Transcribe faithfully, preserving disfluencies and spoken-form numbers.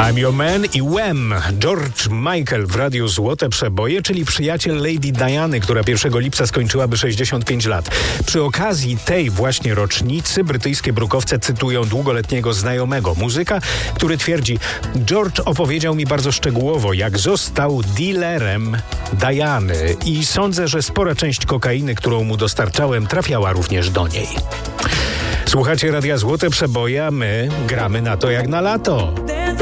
I'm Your Man i Wham! George Michael w radiu Złote Przeboje, czyli przyjaciel Lady Diany, która pierwszego lipca skończyłaby sześćdziesiąt pięć lat. Przy okazji tej właśnie rocznicy brytyjskie brukowce cytują długoletniego znajomego muzyka, który twierdzi: George opowiedział mi bardzo szczegółowo, jak został dealerem Diany i sądzę, że spora część kokainy, którą mu dostarczałem, trafiała również do niej. Słuchacie Radia Złote Przeboje, a my gramy na to jak na lato.